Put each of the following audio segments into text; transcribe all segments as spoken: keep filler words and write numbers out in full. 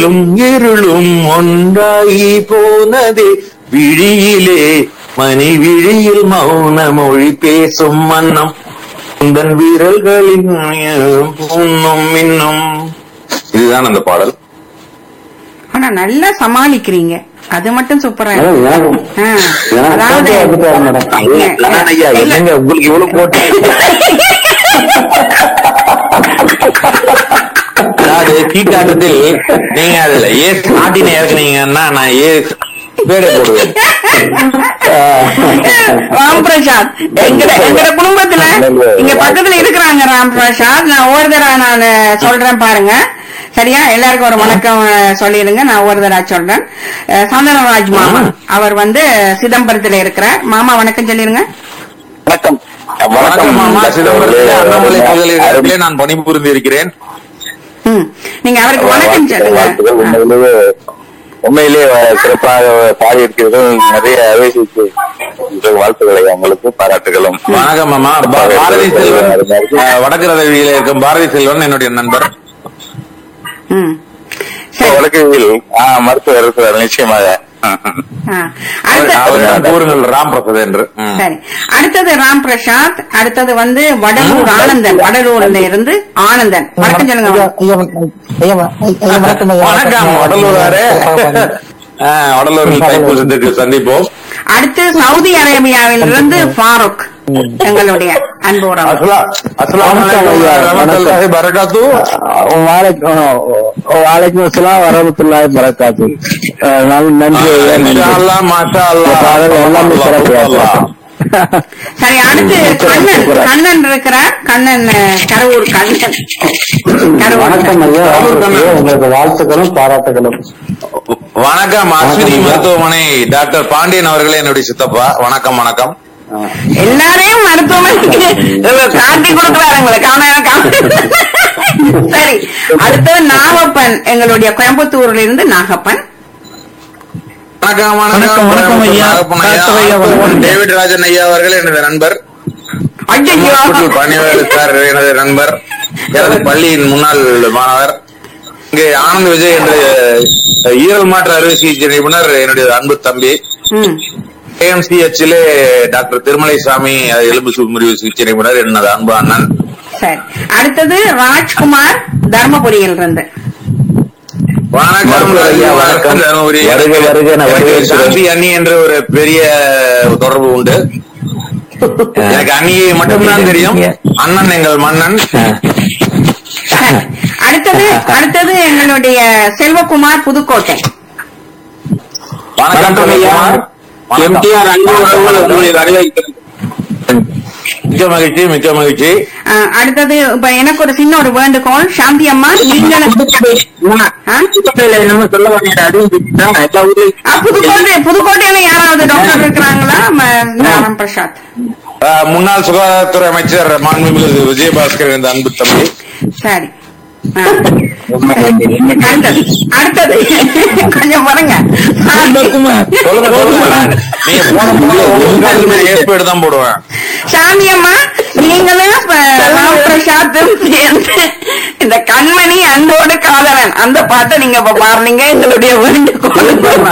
பகலும் இருளும் ஒன்றாகி போனதே விழியிலே மணி விழியில் மௌன மொழி பேசும் மன்னம் உந்தன் வீரர்களின் புண்ணும் மின்னும். இதுதான் அந்த பாடல். ஆனா நல்லா சமாளிக்கிறீங்க, அது மட்டும் சூப்பரா இருக்கு. அதாவது உங்களுக்கு இவ்வளவு போட்டு அதாவது சீட்டாட்டத்தில் நீங்க அதுல ஏ நாட்டின இறக்குனீங்கன்னா நான் ஏ பேரை போடுவேன். ராம் பிரசாத் எங்க எங்க குடும்பத்துல இங்க பக்கத்துல இருக்கிறாங்க ராம் பிரசாத். நான் ஒவ்வொரு தடவை நான் சொல்றேன் பாருங்க, சரியா? எல்லாருக்கும் ஒரு வணக்கம் சொல்லிடுங்க. நான் ஒவ்வொரு தடவை சொல்றேன். சந்தனராஜ் மாமா அவர் வந்து சிதம்பரத்துல இருக்கிறார். மாமா வணக்கம் சொல்லிருங்க. வணக்கம். வணக்கம் மாமா. சிதம்பரத்தில் அண்ணாமலை பல்கலைக்கழகத்திலே நான் பணிபுரிந்து இருக்கிறேன். நீங்க அவருக்கு வணக்கம் சொல்லுங்க. உண்மையிலேயே சிறப்பாக பாடி இருக்கிறது. நிறைய அவைசிக்கு வாழ்த்துக்களை உங்களுக்கு பாராட்டுகளும். வணக்கம் மாமா. பாரதி செல்வன் வடக்கு ரதவியில இருக்கும் பாரதி செல்வன் என்னுடைய நண்பர். வழக்கில் மருத்துவர் இருக்கிறார். நிச்சயமாக கூறுங்கள் ராம் பிரசாத் என்று. சரி, அடுத்தது ராம் பிரசாத். அடுத்தது வந்து வடலூர் ஆனந்தன். வடலூர்ல இருந்து ஆனந்தன் வணக்கம் சொல்லுங்க. வணக்கம் வடலூராரே. வடலூரில் தைப்பூசத்துக்கு சந்திப்போம். அடுத்து சவுதி அரேபியாவில் இருந்து ஃபாரூக் எங்களுடைய அன்பு உறவு. வரமத்துல்லாஹி வரகாத்து. நன்றி. சரி, அடுத்து கண்ணன் கண்ணன் இருக்கிறார். கண்ணன் கரூர் கண்ணன். வணக்கம் ஐயா, உங்களுக்கு வாழ்த்துக்களும் பாராட்டுகளும். வணக்கம். அஸ்வினி மருத்துவமனை டாக்டர் பாண்டியன் அவர்களே என்னுடைய சித்தப்பா. வணக்கம் வணக்கம். எல்லாரையும் மருத்துவமனைக்கு காட்டி கொடுக்கிறாருங்களே. சரி, அடுத்தது நாகப்பன் எங்களுடைய கோயம்புத்தூர்ல இருந்து நாகப்பன். வணக்கம் வணக்கம் வணக்கம் ஐயா. டேவிட் ராஜன் ஐயா அவர்கள் எனது நண்பர். பணியாளர் சார் எனது நண்பர். எனது பள்ளியின் முன்னாள் மாணவர். இங்கே ஆனந்த் விஜய் என்ற ஈரல் மாற்று அறுவை சிகிச்சை நிபுணர் என்னுடைய அன்பு தம்பி. ஏஎம்சிஎச்சிலே டாக்டர் திருமலைசாமி எலும்பு முறிவு சிகிச்சை நிபுணர் எனது அன்பு அண்ணன். சரி, அடுத்தது ராஜ்குமார் தர்மபுரியில் இருந்து. வணக்கம் தர்மபுரி. சாந்தி அண்ணி என்ற ஒரு பெரிய தொடர்பு உண்டு. எனக்கு அண்ணியை மட்டும்தான் தெரியும். அண்ணன் எங்கள் மன்னன். அடுத்தது அடுத்தது எங்களுடைய செல்வகுமார் புதுக்கோட்டை. வணக்கம் ஐயா. மிக்க மகிழ்ச்சி மிக்க மகிழ்ச்சி. அடுத்தது இப்ப எனக்கு ஒரு சின்ன ஒரு வேண்டுகோள். சாந்தி அம்மா, நீங்க புதுக்கோட்டை புதுக்கோட்டையில யாராவது டாக்டர் இருக்கிறாங்களா? ராம் பிரசாத் முன்னாள் சுகாதாரத்துறை அமைச்சர் மாண்புமிகு விஜயபாஸ்கர் என்ற அன்பு தம்பி. சரி, அடுத்தது கொஞ்சம் பாருங்க. ஏற்பாடு தான் போடுவேன். சாந்தி அம்மா, நீங்களும் ராம் பிரசாத்தும் சேர்ந்து இந்த கண்மணி அன்போடு காதலன் அந்த பாட்டை நீங்க இப்ப பாருங்க. எங்களுடைய வேண்டுகோள்.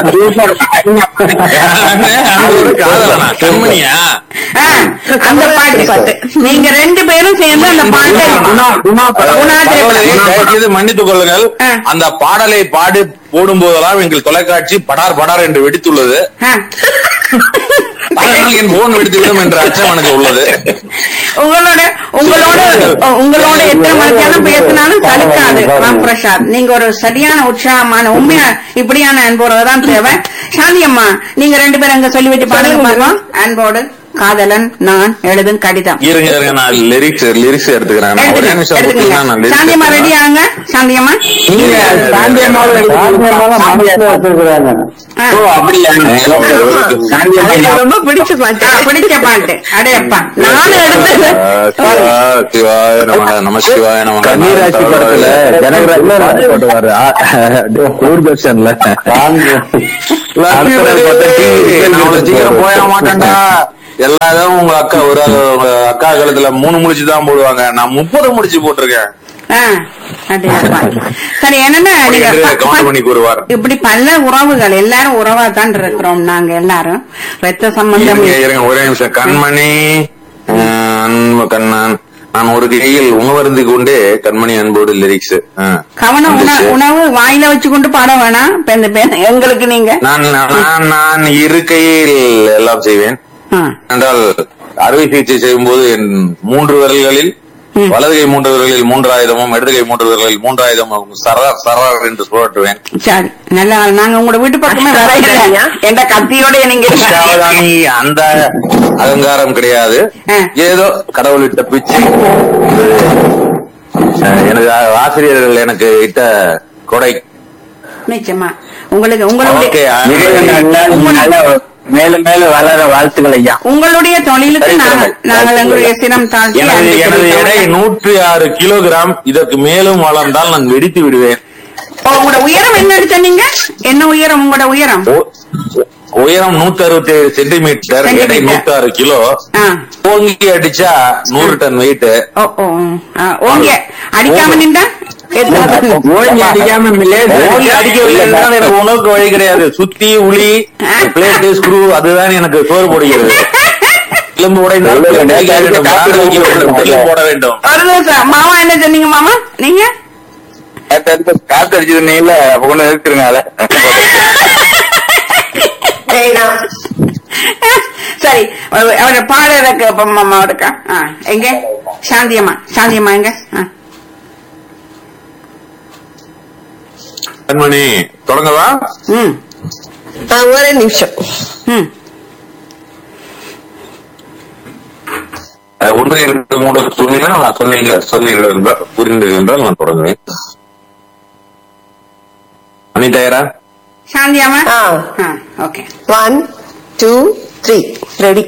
கண்மணியா அந்த பாட்டு பாட்டு நீங்க ரெண்டு பேரும் சேர்ந்து அந்த பாட்டை மன்னித்துக் கொள்ளுங்கள். அந்த பாடலை பாடி போடும் போதெல்லாம் எங்கள் தொலைக்காட்சி படார் படார் என்று வெடித்துள்ளது. என் போன் வெடித்துவிடும் என்ற அச்சம் எனக்கு உள்ளது. உங்களோட உங்களோட உங்களோட எத்தனை மணிக்காலும் பேசினாலும் சலிக்காது ராம் பிரசாத். நீங்க ஒரு சரியான உற்சாகமான உண்மையா இப்படியான அன்போடு தான் தேவை. சாந்தி அம்மா, நீங்க ரெண்டு பேரும் அங்க சொல்லிவிட்டு பாருங்க பார்க்கலாம். அன்போடு காதலன் நான் எழுதும் கடிதம். இருங்க இருங்க, நான் லிரிக்ஸ் லிரிக்ஸ் எடுத்துக்கிறேன். சாந்தியம்மா ரெடி ஆகுங்க. சாந்தியம்மா ரொம்ப பிடிச்ச பாட்டு பிடிச்ச பாட்டு. அடையப்பா நானும் எடுத்து நம சிவாய நம. கன்னிராசி படத்துல ஜனகராஜ் போட்டுவாரு தூர்தர்ஷன்ல. போய மாட்டேன்டா. எல்லாரும் உங்க அக்கா ஒரு அக்கா காலத்துல மூணு முடிச்சுதான் போடுவாங்க. நான் முப்பது முடிச்சு போட்டிருக்கேன். ஆ, அடேப்பா. சரி என்னன்னா நீங்க என்று ப- கவுண்ட் பண்ணி கூறுவார். இப்படி பல உறவுகள் எல்லாரும் உறவா தான் இருக்கிறோம் நாங்க எல்லாரும் ரத்த சம்பந்தம் இருங்க, இருங்க, ஒரே நிமிஷம். கண்மணி அஹ், அன்பு கண்ணன், நான் ஒரு கையில் உணவருந்து கொண்டே கண்மணி அன்போடு லிரிக்ஸ் கவனம் உண- உணவு வாயில வச்சு கொண்டு பாட வேணாம் இப்ப இந்த பே- எங்களுக்கு நீங்க நான் நான் நான் இருக்கையில் எல்லாம் செய்வேன் ஆ, என்றால் அறுவை சிகிச்சை செய்யும் போது என் மூன்று விரல்களில் ம். வலது கை மூன்று விரல்களில் மூன்று ஆயுதமும் இடது கை மூன்று விரல்களில் மூன்று ஆயுதமும் சரார் சரார் என்று சுழற்றுவேன். சரி நல்லா நாங்க உங்களோட வீட்டு பக்கமே வர என்ற கத்தியோட நீங்க சாவதானி, அந்த அகங்காரம் கிடையாது. ஆ. ஏதோ கடவுள் இட்ட பிச்சை. அஹ், எனது ஆசிரியர்கள் எனக்கு இட்ட கொடை. நிச்சயமா உங்களுக்கு உங்களுடைய ஓகே, மேலும் மேலும் வளர வாழ்த்துக்கள் ஐயா. உங்களுடைய தொழிலுக்கு நாங்கள் நாங்கள் எங்களுடைய சிரம் தாழ்த்தி எனது அன்பு எனது எடை தெரிவிக்கிறோம். நூற்றி ஆறு கிலோகிராம். இதற்கு மேலும் வளர்ந்தால் நான் வெடித்து விடுவேன். ஓ, உங்களோட உயரம் என்ன சொன்னீங்க? என்ன உயரம் உங்களோட உயரம்? உ- உயரம் நூத்தி அறுபத்தி ஏழு சென்டிமீட்டர், எடை சென்டிமீட்டர். நூத்தி ஆறு கிலோ. ஆ, ஓங்கி அடிச்சா நூறு டன் வெயிட். ஓ ஓ ஆ, ஓங்க அடிக்காம நின்றா எத்தனை? ஓங்கி அடிக்காம ஓங்கி அடிக்கவில்லை என்றால் எனக்கு உணவுக்கு வழி கிடையாது. சுத்தி உளி பிளேட் ஸ்க்ரூ அதுதான் எனக்கு சோறு போடுகிறது. எலும்பு உடைந்தால் plate வைக்க வேண்டும், காத்து வைக்க வேண்டும், எலும்பு போட வேண்டும். ஒரு நிமிஷம். மாமா என்ன சொன்னீங்க மாமா நீங்க? காத்து அடிச்சது நீல அப்ப கொண்டு நிறுத்திருங்க அதை. சரி அவரை பாடுறதுக்கு மாமா இருக்கா? ஆ, எங்க சாந்தியம்மா? சாந்தியம்மா எங்க? ஆ. கண்மணி தொடங்கவா? ம் ஒரே நிமிஷம். ம் அஹ், ஒன்று இரண்டு மூன்று சொன்னீங்கன்னா நான் சொன்னீங்க சொன்னீங்க என்றால் புரிந்தது என்றால் நான் தொடங்குவேன். அனி தயாரா? சாந்தியம்மா? ஆ. ஆ, okay. One two three ready.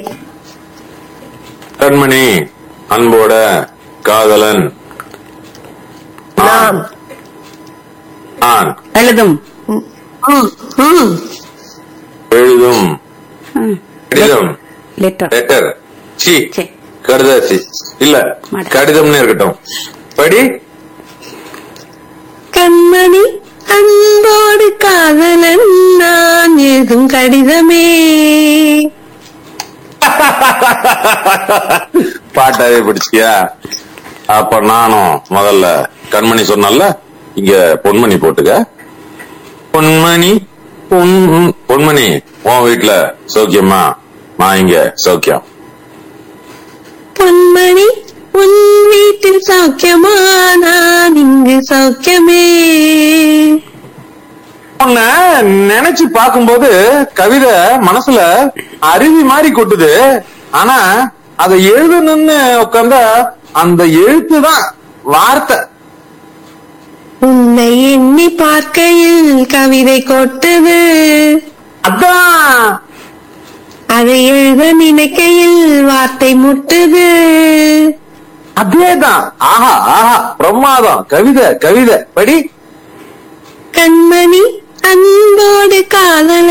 கண்மணி அன்போட காதலன் நாம் நான் எழுதும் ம், ம். எழுதும் கடிதம் லெட்டர். லெட்டர் சி சரி. கடிதாசி இல்ல மாடு. கடிதம்னு இருக்கட்டும். படி. கண்மணி அன்போடு காதலன் நான் எழுதும் கடிதமே. பாட்டாவே பிடிச்சியா? அப்ப நானும் முதல்ல கண்மணி சொன்னல, இங்க பொன்மணி போட்டுக்க. பொன்மணி பொன் பொன்மணி உன் வீட்டுல சௌக்கியமா? நான் இங்க சௌக்கியம். பொன்மணி உன் வீட்டில் சௌக்கியமா? நான் இங்கு சௌக்கியமே. உன்ன நினைச்சு பார்க்கும்போது கவிதை மனசுல அருவி மாதிரி கொட்டுது. ஆனா அதை எழுதணும்னு உட்கார்ந்தா அந்த எழுத்துதான் வார்த்தை. உன்னை எண்ணி பார்க்கையில் கவிதை கொட்டுது, அதான் அதை எழுத நினைக்கையில் வார்த்தை முட்டுது. அதேதான். ஆஹா ஆஹா பிரமாதம். கவிதை கவிதை படி. கண்மணி அன்போடு காதலன்